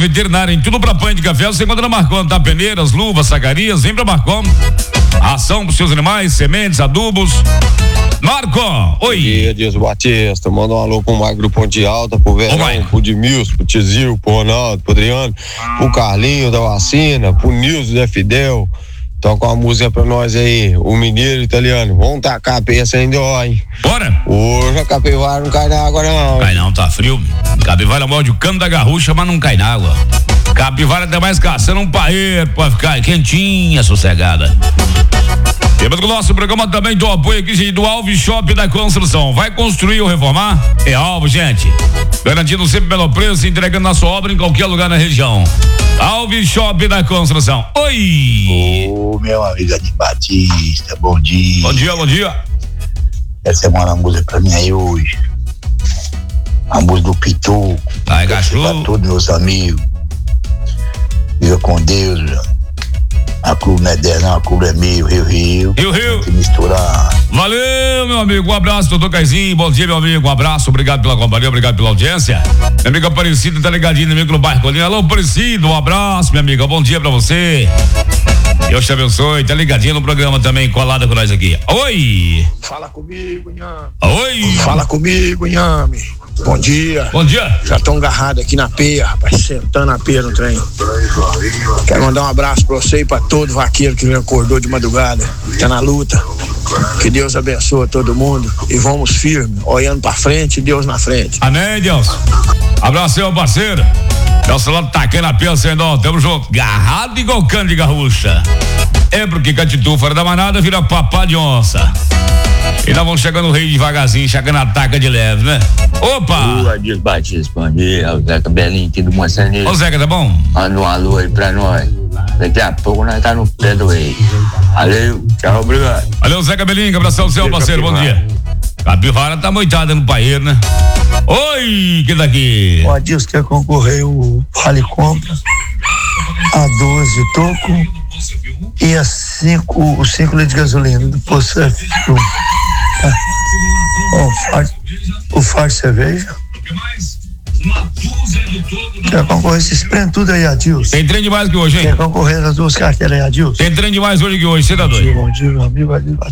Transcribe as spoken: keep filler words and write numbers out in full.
veterinária, em tudo pra pães de café, você encontra na Marcon, tá? Peneiras, luvas, sacarias, vem pra Marcon. Ração pros seus animais, sementes, adubos. Marcon, oi. Bom dia, Dias Batista. Manda um alô pro Magro Ponte Alta, pro Verão, oh, pro Dimilson, pro Tizil, pro Ronaldo, pro Adriano, pro Carlinho da Vacina, pro Nilson da Fidel. Toca uma música pra nós aí, o Mineiro Italiano. Vamos tacar a peça ainda, ó, hein? Bora! Hoje a capivara não cai na água, não. Cai não, tá frio. Capivara morde o cano da garrucha, mas não cai na água. Capivara até mais caçando um paeiro pra ficar quentinha, sossegada. Temos o nosso programa também do apoio aqui do Alves Shop da Construção. Vai construir ou reformar? É Alves, gente. Garantindo sempre pelo preço, entregando a sua obra em qualquer lugar na região. Alves Shop da Construção. Oi! Ô, meu amigo de Batista, bom dia. Bom dia, bom dia. Essa semana a música pra mim aí hoje. A música do Pitu. Ai, cachorro. Pra todos meus amigos. Viva com Deus, meu. A clube não é dez, não, a clube é meio, Rio, Rio. Rio, Rio. Tem que misturar. Valeu, meu amigo, um abraço, doutor Caizinho, bom dia, meu amigo, um abraço, obrigado pela companhia, obrigado pela audiência. Minha amiga Aparecida tá ligadinho no amigo no bairro Colinha. Alô, Aparecido, um abraço, minha amiga, bom dia pra você. Deus te abençoe, tá ligadinho no programa também, colada com nós aqui. Oi! Fala comigo, Nhame. Oi! Fala comigo, Nhame. Bom dia. Bom dia. Já estão agarrados aqui na peia, rapaz, sentando a peia no trem. Quero mandar um abraço pra você e pra todo vaqueiro que acordou de madrugada, tá na luta. Que Deus abençoe todo mundo e vamos firme, olhando pra frente e Deus na frente. Amém, Deus. Abraço, meu parceiro. É o celular tacando a peia, Sendão. Tamo junto. Garrado igual cano de garrucha. É porque Catitu fora da manada vira papá de onça. E nós vamos chegando no Rio devagarzinho, chegando a taca de leve, né? Opa! Boa, Dias Batista, bom dia. O Zeca Belinho aqui do Moçaneiro. Ô, Zeca, tá bom? Manda um alô aí pra nós. Daqui a pouco nós tá no pé do rei. Valeu, tchau, obrigado. Valeu, Zeca Belinho, abração do seu parceiro, bom dia. Capivara tá moitada no paeiro, né? Oi, que daqui? O Adilson quer concorrer o Vale Compra, a doze toco e a cinco, os cinco litros de gasolina do Posto F. Tá? O fardo, o fardo cerveja. Quer concorrer esses prêmios tudo aí, Adilson. Tem trem demais que hoje, hein? Quer concorrer nas duas carteiras aí, Adilson. Tem trem demais hoje que hoje, você tá doido? Bom dia, meu amigo Adilson.